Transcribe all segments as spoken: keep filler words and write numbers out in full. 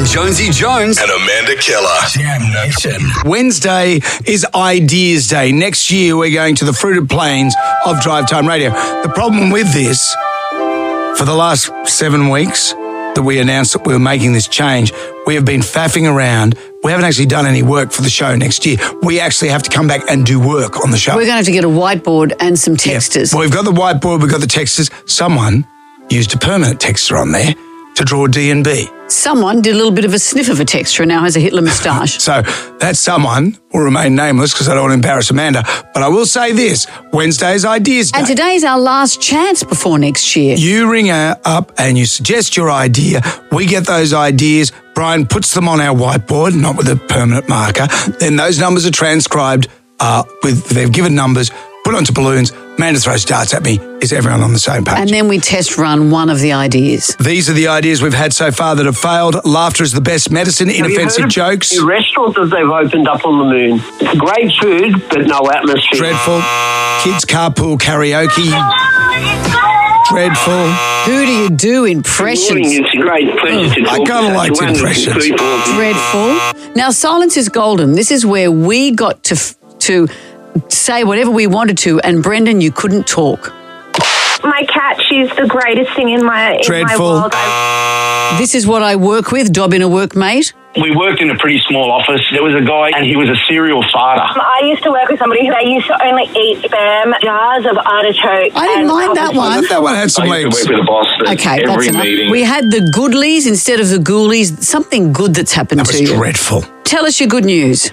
Jonesy Jones and Amanda Keller. Jam Nation. Wednesday is Ideas Day. Next year, we're going to the fruited plains of Drive Time Radio. The problem with this, for the last seven weeks that we announced that we were making this change, we have been faffing around. We haven't actually done any work for the show next year. We actually have to come back and do work on the show. We're going to have to get a whiteboard and some texters. Yeah. Well, we've got the whiteboard, we've got the texters. Someone used a permanent texter on there to draw D and B. Someone did a little bit of a sniff of a texture and now has a Hitler moustache. So that someone will remain nameless because I don't want to embarrass Amanda. But I will say this, Wednesday's Ideas Day. And today's our last chance before next year. You ring her up and you suggest your idea. We get those ideas. Brian puts them on our whiteboard, not with a permanent marker. Then those numbers are transcribed uh, with, they've given numbers, put onto balloons. Amanda throws darts at me. Is everyone on the same page? And then we test run one of the ideas. These are the ideas we've had so far that have failed. Laughter is the best medicine. Inoffensive jokes. The restaurants that they've opened up on the moon. Great food, but no atmosphere. Dreadful. Kids carpool karaoke. Dreadful. Who do you do impressions? Good morning, it's a great pleasure to talk I kind of to liked impressions. Dreadful. Now, silence is golden. This is where we got to f- to say whatever we wanted to, and Brendan, you couldn't talk. My cat, she's the greatest thing in my, in Dreadful. my world. I- This is what I work with, Dob in a workmate. We worked in a pretty small office. There was a guy and he was a serial farter. I used to work with somebody who they used to only eat spam, jars of artichoke. I didn't and mind that apple- one. That one had some I used legs. to work with a boss that Okay, that's every enough. meeting... We had the goodlies instead of the ghoulies. Something good that's happened That to was you. dreadful. Tell us your good news.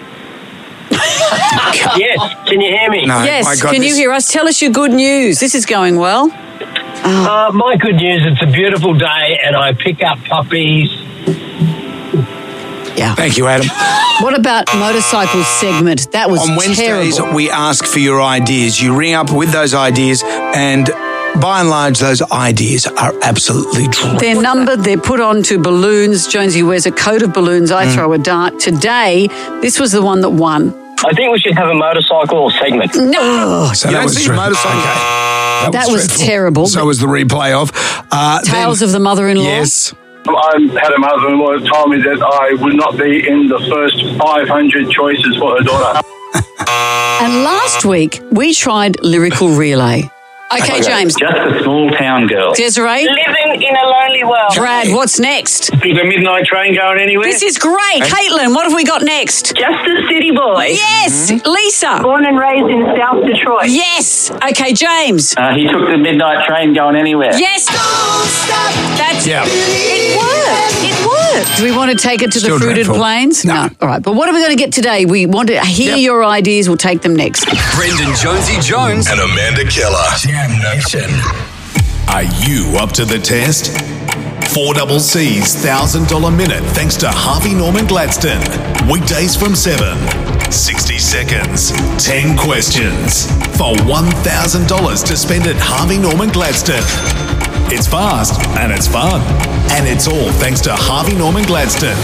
Yes, can you hear me? No, my Yes, God, can you this- hear us? Tell us your good news. This is going well. Uh, my good news, it's a beautiful day and I pick up puppies. Yeah. Thank you, Adam. What about motorcycle segment? That was On Wednesdays, terrible. we ask for your ideas. You ring up with those ideas, and by and large, those ideas are absolutely dreadful. They're numbered, they're put onto balloons. Jonesy wears a coat of balloons. I Mm. throw a dart. Today, this was the one that won. I think we should have a motorcycle segment. No. So You that don't was see dreadful. motorcycle. Okay. That was dreadful. terrible. So was the replay of uh, Tales then- of the mother-in-law. Yes. I had a mother-in-law who told me that I would not be in the first five hundred choices for her daughter. And last week, we tried lyrical relay. Okay, James. Just a small town girl. Desiree. Living in a lonely world. Brad, what's next? Is the midnight train going anywhere? This is great. Caitlin, what have we got next? Just a city boy. Yes. Lisa. Born and raised in South Detroit. Yes. Okay, James. Uh, he took the midnight train going anywhere. Yes. That's Yeah. it. Worked. It worked. Do we want to take it to Still the fruited dreadful. plains? No. All right. But what are we going to get today? We want to hear Yep. your ideas. We'll take them next. Brendan Jonesy Jones And Amanda Keller. Jam Nation. Are you up to the test? four C C's one thousand dollars minute thanks to Harvey Norman Gladstone. Weekdays from seven. sixty seconds. ten questions. For one thousand dollars to spend at Harvey Norman Gladstone. It's fast and it's fun. And it's all thanks to Harvey Norman Gladstone.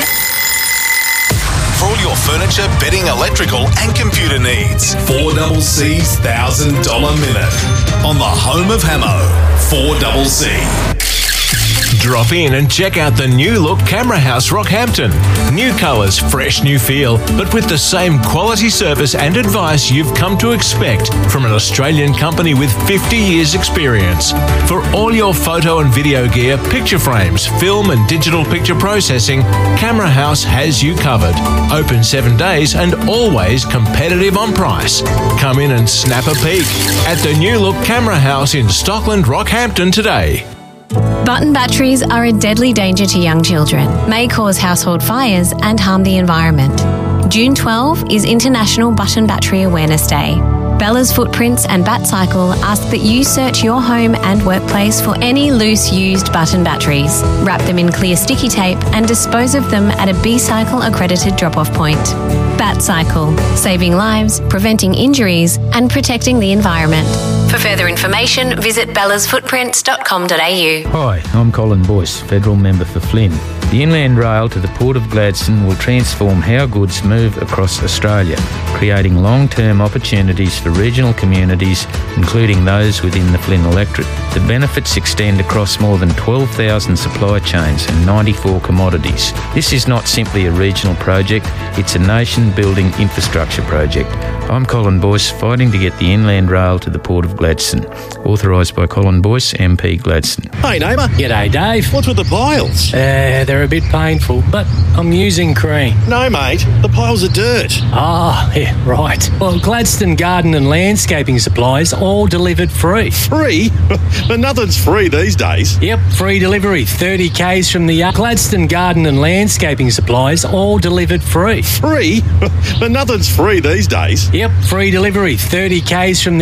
For all your furniture, bedding, electrical and computer needs. four C C's one thousand dollars minute. On the home of Hamo. four C C. Drop in and check out the new look Camera House Rockhampton. New colours, fresh new feel, but with the same quality service and advice you've come to expect from an Australian company with fifty years experience. For all your photo and video gear, picture frames, film and digital picture processing, Camera House has you covered. Open seven days and always competitive on price. Come in and snap a peek at the new look Camera House in Stockland, Rockhampton today. Button batteries are a deadly danger to young children, may cause household fires and harm the environment. June twelfth is International Button Battery Awareness Day. Bella's Footprints and BatCycle ask that you search your home and workplace for any loose used button batteries. Wrap them in clear sticky tape and dispose of them at a B-Cycle accredited drop-off point. BatCycle, saving lives, preventing injuries and protecting the environment. For further information, visit bellas footprints dot com dot a u. Hi, I'm Colin Boyce, Federal Member for Flynn. The Inland Rail to the Port of Gladstone will transform how goods move across Australia, creating long-term opportunities for regional communities, including those within the Flynn electorate. The benefits extend across more than twelve thousand supply chains and ninety-four commodities. This is not simply a regional project, it's a nation-building infrastructure project. I'm Colin Boyce, fighting to get the Inland Rail to the Port of Gladstone. Authorised by Colin Boyce, M P Gladstone. Hey neighbour. G'day Dave. What's with the piles? Uh, they're a bit painful, but I'm using cream. No mate, the piles are dirt. Ah, yeah, right. Well, Gladstone Garden and Landscaping Supplies all delivered free. Free? But nothing's free these days. Yep, free delivery, thirty kays from the yard. Gladstone Garden and Landscaping Supplies all delivered free. Free? But nothing's free these days. Yep, free delivery, thirty kays from the